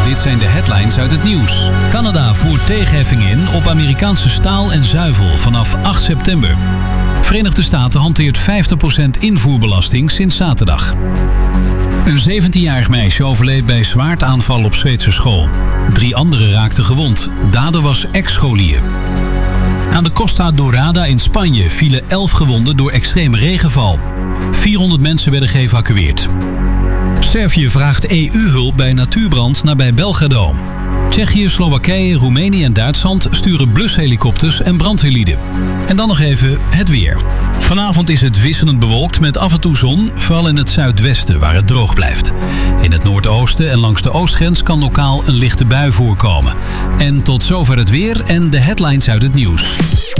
Dit zijn de headlines uit het nieuws. Canada voert tegenheffing in op Amerikaanse staal en zuivel vanaf 8 september. Verenigde Staten hanteert 50% invoerbelasting sinds zaterdag. Een 17-jarig meisje overleed bij zwaardaanval op Zweedse school. 3 anderen raakten gewond. Dader was ex-scholier. Aan de Costa Dorada in Spanje vielen 11 gewonden door extreme regenval. 400 mensen werden geëvacueerd. Servië vraagt EU-hulp bij natuurbrand nabij Belgrado. Tsjechië, Slowakije, Roemenië en Duitsland sturen blushelikopters en brandweerlieden. En dan nog even het weer. Vanavond is het wisselend bewolkt met af en toe zon, vooral in het zuidwesten waar het droog blijft. In het noordoosten en langs de oostgrens kan lokaal een lichte bui voorkomen. En tot zover het weer en de headlines uit het nieuws.